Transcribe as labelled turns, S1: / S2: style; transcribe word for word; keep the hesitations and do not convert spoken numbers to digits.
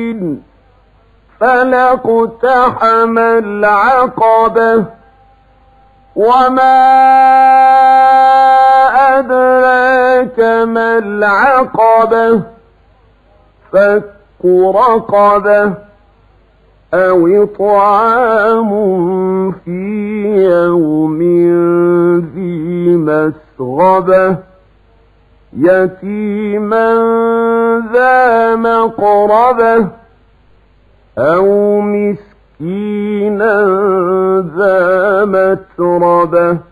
S1: فلا اقتحم العقبة وما أدراك ما العقبة فك رقبة أو إطعام في يوم ذي مسغبة يتيما ذا مقربة أو مسكينا ذا متربة